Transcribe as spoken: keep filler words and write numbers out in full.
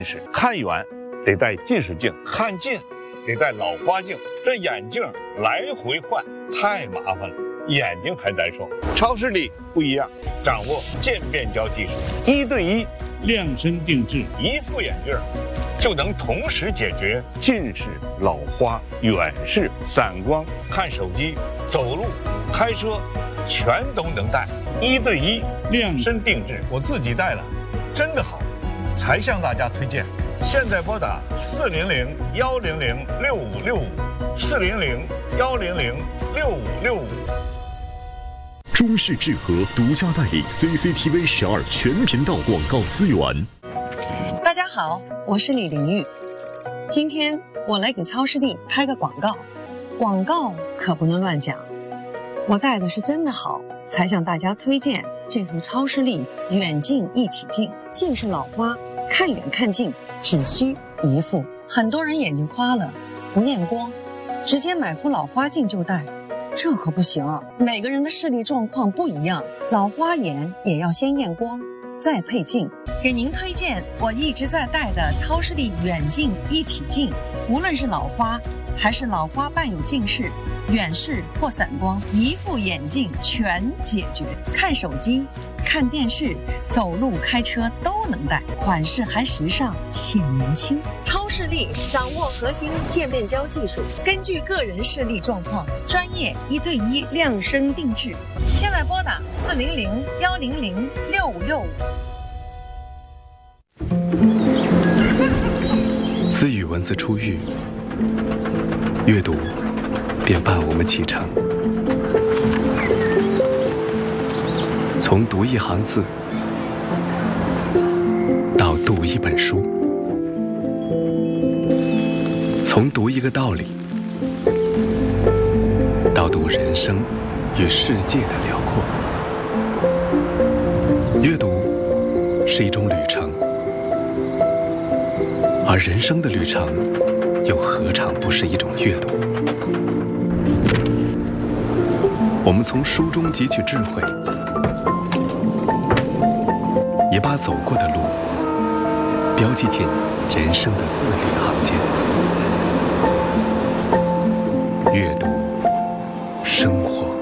识，看远得戴近视镜，看近得戴老花镜，这眼镜来回换太麻烦了，眼睛还难受。超视力不一样，掌握渐变焦技术，一对一量身定制， 一副眼镜就能同时解决近视、老花、远视、散光，看手机、走路、开车，全都能戴，一对一量身定制。我自己戴了，真的好，才向大家推荐。现在拨打四零零幺零零六五六五，四零零幺零零六五六五。 中视智和独家代理 C C T V 十二全频道广告资源。 大家好，我是李玲玉。今天我来给超视力拍个广告，广告可不能乱讲。我戴的是真的好，才向大家推荐这副超视力远近一体镜。近视老花，看远看近只需一副。很多人眼睛花了，不验光，直接买副老花镜就戴。这可不行啊！每个人的视力状况不一样，老花眼也要先验光，再配镜。给您推荐我一直在戴的超视力远近一体镜，无论是老花还是老花伴有近视、远视或散光，一副眼镜全解决。看手机、看电视、走路、开车都能戴，款式还时尚，显年轻。超视力掌握核心渐变焦技术，根据个人视力状况，专业一对一量身定制。现在拨打四零零幺零零六五六五。 自语文字出狱，阅读便伴我们启程。从读一行字到读一本书，从读一个道理到读人生与世界的辽阔。阅读是一种旅程，而人生的旅程又何尝不是一种阅读？我们从书中汲取智慧，也把走过的路标记进人生的字里行间。阅读，生活。